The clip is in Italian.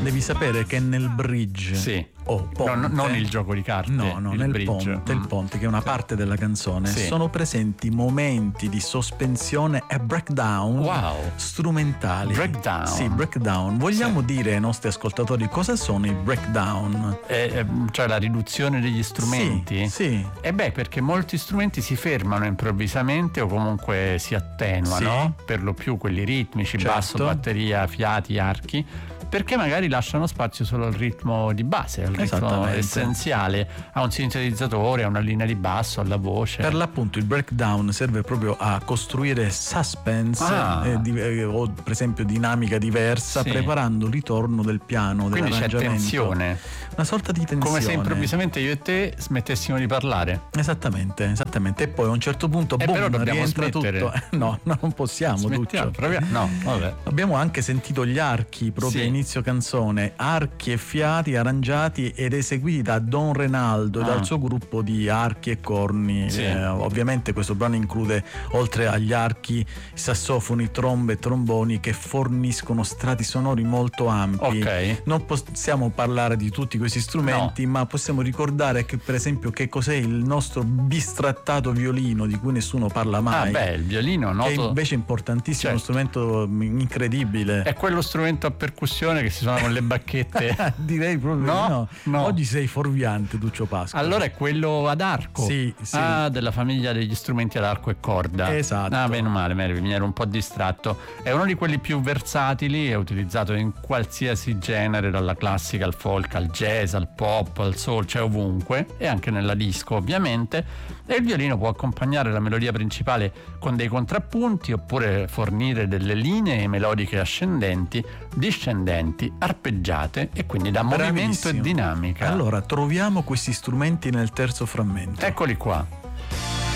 Devi sapere che nel bridge, sì, o ponte, non il gioco di carte, no, nel bridge. ponte, il ponte, che è una parte della canzone, sì, sono presenti momenti di sospensione e breakdown, wow, strumentali. Breakdown. Sì, breakdown. Vogliamo dire ai nostri ascoltatori cosa sono i breakdown? Cioè la riduzione degli strumenti? Sì. E beh, perché molti strumenti si fermano improvvisamente o comunque si attenuano, sì, per lo più quelli ritmici, certo, basso, batteria, fiati, archi, perché magari lasciano spazio solo al ritmo di base, al ritmo essenziale, a un sintetizzatore, a una linea di basso, alla voce. Per l'appunto il breakdown serve proprio a costruire suspense o per esempio dinamica diversa, sì, preparando il ritorno del piano, quindi dell'arrangiamento. C'è tensione, una sorta di tensione, come se improvvisamente io e te smettessimo di parlare. Esattamente, e poi a un certo punto però dobbiamo rientra smettere. tutto. No, non possiamo, Duccio. No, vabbè. Abbiamo anche sentito gli archi proprio sì, inizio canzone, archi e fiati arrangiati ed eseguiti da Don Renaldo e dal suo gruppo di archi e corni. Sì. Ovviamente questo brano include, oltre agli archi, sassofoni, trombe e tromboni che forniscono strati sonori molto ampi. Ok. Non possiamo parlare di tutti questi strumenti, ma possiamo ricordare che per esempio che cos'è il nostro bistrattato violino, di cui nessuno parla mai. Il violino noto, che invece è importantissimo, certo, uno strumento incredibile. È quello strumento a percussione che si suona con le bacchette. Direi proprio no. Oggi sei fuorviante, Duccio Pasqua. Allora è quello ad arco. Sì. Della famiglia degli strumenti ad arco e corda. Esatto. Meno male, mi ero un po' distratto. È uno di quelli più versatili, è utilizzato in qualsiasi genere, dalla classica al folk, al jazz, al pop, al soul, cioè ovunque, e anche nella disco ovviamente. E il violino può accompagnare la melodia principale con dei contrappunti, oppure fornire delle linee melodiche ascendenti, discendenti, arpeggiate, e quindi da movimento e dinamica. Allora troviamo questi strumenti nel terzo frammento. Eccoli qua.